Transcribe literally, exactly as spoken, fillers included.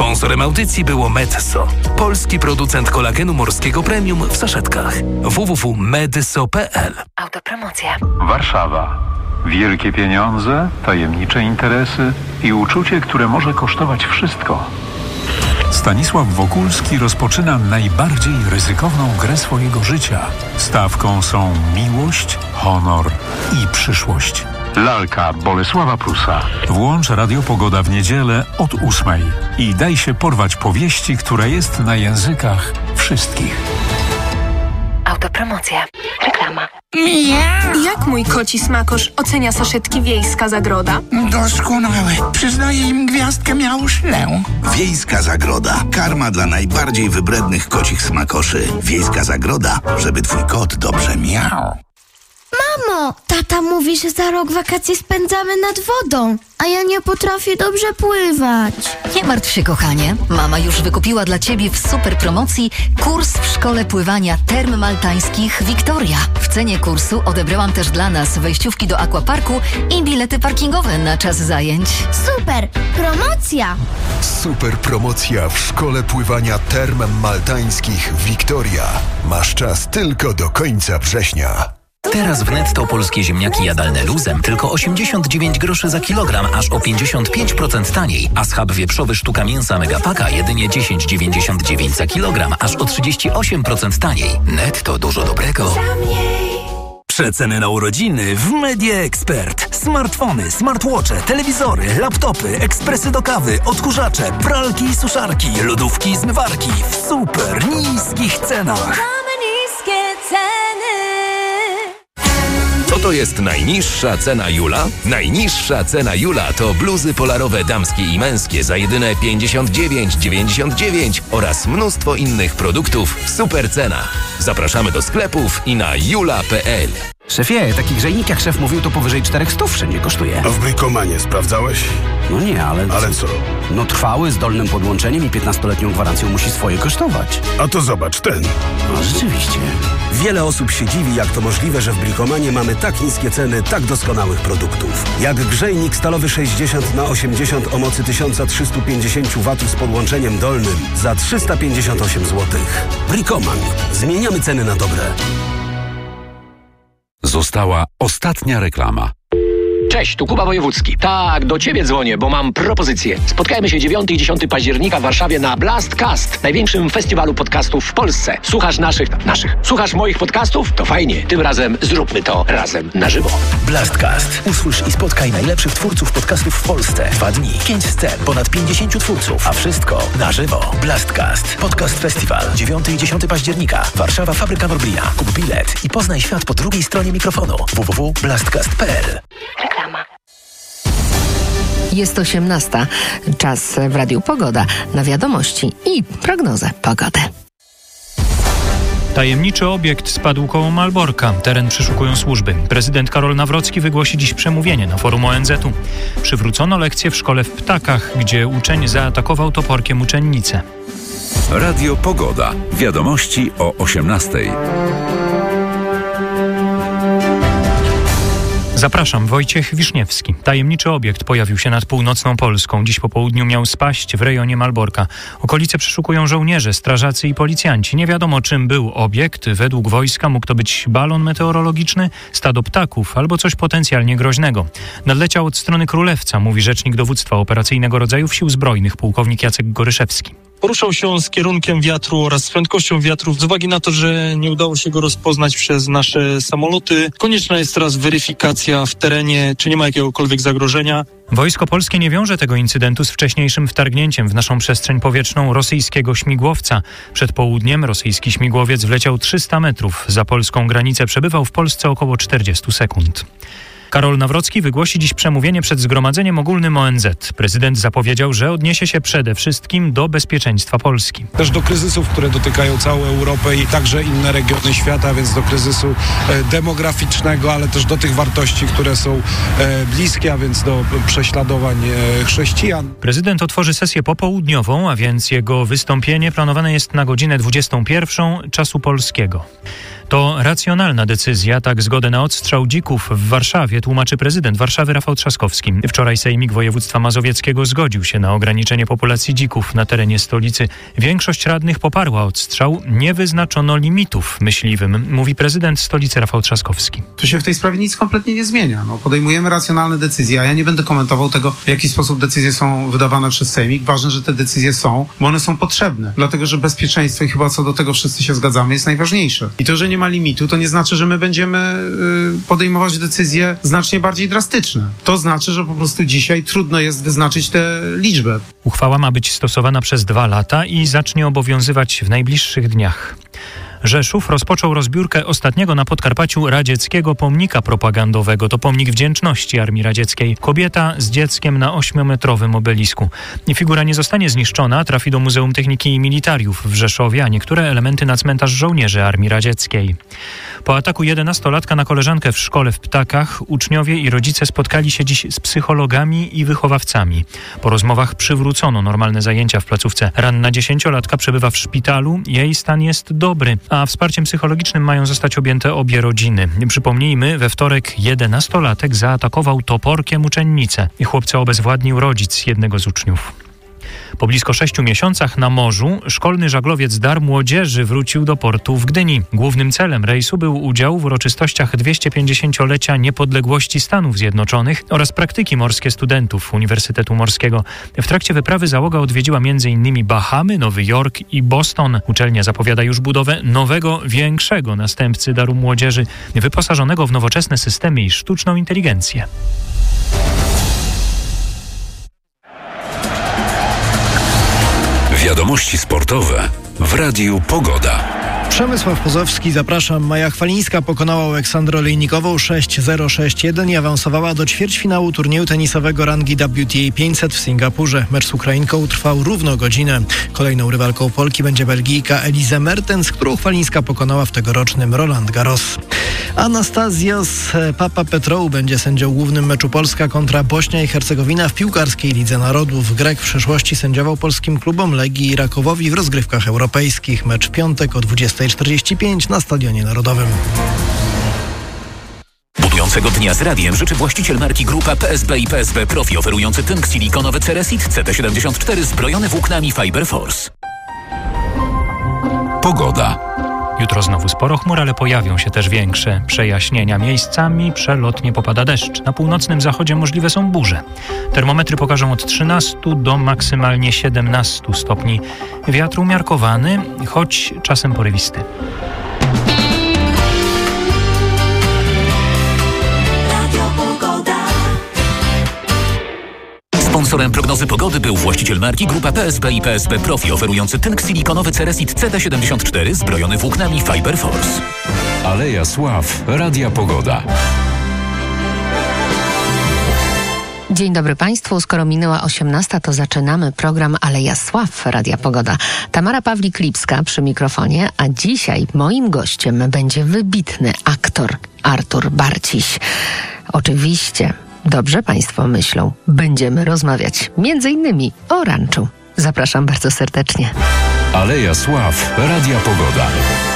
Sponsorem audycji było Medzo, polski producent kolagenu morskiego premium w saszetkach. w w w kropka medzo kropka p l. Autopromocja. Warszawa. Wielkie pieniądze, tajemnicze interesy i uczucie, które może kosztować wszystko. Stanisław Wokulski rozpoczyna najbardziej ryzykowną grę swojego życia. Stawką są miłość, honor i przyszłość. Lalka Bolesława Prusa. Włącz Radio Pogoda w niedzielę od ósmej i daj się porwać powieści, która jest na językach wszystkich. Autopromocja. Reklama. Miau. Jak mój koci smakosz ocenia saszetki Wiejska Zagroda? Doskonałe. Przyznaję im gwiazdkę miauszlę. Wiejska Zagroda. Karma dla najbardziej wybrednych kocich smakoszy. Wiejska Zagroda, żeby twój kot dobrze miał. Mamo, tata mówi, że za rok wakacje spędzamy nad wodą, a ja nie potrafię dobrze pływać. Nie martw się, kochanie. Mama już wykupiła dla ciebie w super promocji kurs w szkole pływania Term Maltańskich Wiktoria. W cenie kursu odebrałam też dla nas wejściówki do aquaparku i bilety parkingowe na czas zajęć. Super! Promocja! Super promocja w szkole pływania Term Maltańskich Wiktoria. Masz czas tylko do końca września. Teraz w Netto polskie ziemniaki jadalne luzem tylko osiemdziesiąt dziewięć groszy za kilogram, aż o pięćdziesiąt pięć procent taniej, a schab wieprzowy sztuka mięsa Megapaka jedynie dziesięć dziewięćdziesiąt dziewięć za kilogram, aż o trzydzieści osiem procent taniej. Netto, dużo dobrego. Przeceny na urodziny w Media Expert. Smartfony, smartwatche, telewizory, laptopy, ekspresy do kawy, odkurzacze, pralki i suszarki, lodówki i zmywarki w super niskich cenach. Mamy niskie ceny. Co to jest najniższa cena Jula? Najniższa cena Jula to bluzy polarowe damskie i męskie za jedyne pięćdziesiąt dziewięć dziewięćdziesiąt dziewięć oraz mnóstwo innych produktów w super cenach. Zapraszamy do sklepów i na jula kropka p l. Szefie, taki grzejnik jak szef mówił, to powyżej czterech stów wszędzie kosztuje. A w Brikomanie sprawdzałeś? No nie, ale... Ale co? No trwały, z dolnym podłączeniem i piętnastoletnią gwarancją musi swoje kosztować. A to zobacz, ten. No rzeczywiście. Wiele osób się dziwi, jak to możliwe, że w Brikomanie mamy tak niskie ceny tak doskonałych produktów. Jak grzejnik stalowy sześćdziesiąt na osiemdziesiąt o mocy tysiąc trzysta pięćdziesiąt watów z podłączeniem dolnym za trzysta pięćdziesiąt osiem złotych. Brikoman. Zmieniamy ceny na dobre. Została ostatnia reklama. Cześć, tu Kuba Wojewódzki. Tak, do ciebie dzwonię, bo mam propozycję. Spotkajmy się dziewiątego i dziesiątego października w Warszawie na Blastcast, największym festiwalu podcastów w Polsce. Słuchasz naszych, naszych, słuchasz moich podcastów? To fajnie. Tym razem zróbmy to razem na żywo. Blastcast. Usłysz i spotkaj najlepszych twórców podcastów w Polsce. Dwa dni, pięć scen, ponad pięćdziesięciu twórców, a wszystko na żywo. Blastcast. Podcast Festiwal. dziewiątego i dziesiątego października. Warszawa, Fabryka Norblina. Kup bilet i poznaj świat po drugiej stronie mikrofonu. w w w kropka blastcast kropka p l. Reklama. Jest osiemnasta. Czas w Radiu Pogoda. Na wiadomości i prognozę pogody. Tajemniczy obiekt spadł koło Malborka. Teren przeszukują służby. Prezydent Karol Nawrocki wygłosi dziś przemówienie na forum O N Z u. Przywrócono lekcje w szkole w Ptakach, gdzie uczeń zaatakował toporkiem uczennicę. Radio Pogoda. Wiadomości o osiemnastej. Zapraszam, Wojciech Wiszniewski. Tajemniczy obiekt pojawił się nad północną Polską. Dziś po południu miał spaść w rejonie Malborka. Okolice przeszukują żołnierze, strażacy i policjanci. Nie wiadomo, czym był obiekt. Według wojska mógł to być balon meteorologiczny, stado ptaków albo coś potencjalnie groźnego. Nadleciał od strony Królewca, mówi rzecznik dowództwa operacyjnego rodzajów Sił Zbrojnych, pułkownik Jacek Goryszewski. Poruszał się on z kierunkiem wiatru oraz z prędkością wiatru. Z uwagi na to, że nie udało się go rozpoznać przez nasze samoloty, konieczna jest teraz weryfikacja w terenie, czy nie ma jakiegokolwiek zagrożenia. Wojsko polskie nie wiąże tego incydentu z wcześniejszym wtargnięciem w naszą przestrzeń powietrzną rosyjskiego śmigłowca. Przed południem rosyjski śmigłowiec wleciał trzysta metrów. Za polską granicę przebywał w Polsce około czterdzieści sekund. Karol Nawrocki wygłosi dziś przemówienie przed Zgromadzeniem Ogólnym O N Z. Prezydent zapowiedział, że odniesie się przede wszystkim do bezpieczeństwa Polski. Też do kryzysów, które dotykają całą Europę i także inne regiony świata, więc do kryzysu demograficznego, ale też do tych wartości, które są bliskie, a więc do prześladowań chrześcijan. Prezydent otworzy sesję popołudniową, a więc jego wystąpienie planowane jest na godzinę dwudziestą pierwszą czasu polskiego. To racjonalna decyzja, tak zgodę na odstrzał dzików w Warszawie tłumaczy prezydent Warszawy Rafał Trzaskowski. Wczoraj Sejmik Województwa Mazowieckiego zgodził się na ograniczenie populacji dzików na terenie stolicy. Większość radnych poparła odstrzał, nie wyznaczono limitów myśliwym, mówi prezydent stolicy Rafał Trzaskowski. Tu się w tej sprawie nic kompletnie nie zmienia. No, podejmujemy racjonalne decyzje, a ja nie będę komentował tego, w jaki sposób decyzje są wydawane przez Sejmik. Ważne, że te decyzje są, bo one są potrzebne, dlatego że bezpieczeństwo i chyba co do tego wszyscy się zgadzamy jest najważniejsze. I to, że nie ma limitu, to nie znaczy, że my będziemy y, podejmować decyzje znacznie bardziej drastyczne. To znaczy, że po prostu dzisiaj trudno jest wyznaczyć tę liczbę. Uchwała ma być stosowana przez dwa lata i zacznie obowiązywać w najbliższych dniach. Rzeszów rozpoczął rozbiórkę ostatniego na Podkarpaciu radzieckiego pomnika propagandowego. To pomnik wdzięczności Armii Radzieckiej. Kobieta z dzieckiem na ośmiometrowym obelisku. Figura nie zostanie zniszczona, trafi do Muzeum Techniki i Militariów w Rzeszowie, a niektóre elementy na cmentarz żołnierzy Armii Radzieckiej. Po ataku jedenastolatka na koleżankę w szkole w Ptakach uczniowie i rodzice spotkali się dziś z psychologami i wychowawcami. Po rozmowach przywrócono normalne zajęcia w placówce. Ranna dziesięciolatka przebywa w szpitalu. Jej stan jest dobry, a wsparciem psychologicznym mają zostać objęte obie rodziny. Przypomnijmy, we wtorek jedenastolatek zaatakował toporkiem uczennicę i chłopca obezwładnił rodzic jednego z uczniów. Po blisko sześciu miesiącach na morzu szkolny żaglowiec Dar Młodzieży wrócił do portu w Gdyni. Głównym celem rejsu był udział w uroczystościach dwieście-pięćdziesięciolecia niepodległości Stanów Zjednoczonych oraz praktyki morskie studentów Uniwersytetu Morskiego. W trakcie wyprawy załoga odwiedziła między innymi Bahamy, Nowy Jork i Boston. Uczelnia zapowiada już budowę nowego, większego następcy Daru Młodzieży, wyposażonego w nowoczesne systemy i sztuczną inteligencję. Wiadomości sportowe w Radiu Pogoda. Przemysław Pozowski, zapraszam. Maja Chwalińska pokonała Aleksandrę Olejnikową sześć zero sześć jeden i awansowała do ćwierćfinału turnieju tenisowego rangi W T A pięćset w Singapurze. Mecz z Ukrainką trwał równo godzinę. Kolejną rywalką Polki będzie Belgijka Elise Mertens, którą Chwalińska pokonała w tegorocznym Roland Garros. Anastasios Papapetrou będzie sędzią głównym meczu Polska kontra Bośnia i Hercegowina w piłkarskiej Lidze Narodów. Grek w przeszłości sędziował polskim klubom Legii i Rakowowi w rozgrywkach europejskich. Mecz w piątek o dwudziesta czterdzieści pięć na Stadionie Narodowym. Budującego dnia z radiem życzy właściciel marki Grupa P S B i P S B Profi oferujący tynk silikonowy Ceresit C T siedemdziesiąt cztery zbrojony włóknami Fiber Force. Pogoda. Jutro znowu sporo chmur, ale pojawią się też większe przejaśnienia. Miejscami przelotnie popada deszcz. Na północnym zachodzie możliwe są burze. Termometry pokażą od trzynastu do maksymalnie siedemnastu stopni. Wiatr umiarkowany, choć czasem porywisty. Sponsorem prognozy pogody był właściciel marki Grupa P S B i P S B Profi oferujący tynk silikonowy Ceresit C T siedemdziesiąt cztery zbrojony włóknami Fiber Force. Aleja Sław, Radia Pogoda. Dzień dobry Państwu. Skoro minęła osiemnasta, to zaczynamy program Aleja Sław Radia Pogoda. Tamara Pawlik-Lipska przy mikrofonie, a dzisiaj moim gościem będzie wybitny aktor Artur Barciś. Oczywiście, dobrze Państwo myślą, będziemy rozmawiać między innymi o ranczu. Zapraszam bardzo serdecznie. Aleja Sław, Radia Pogoda.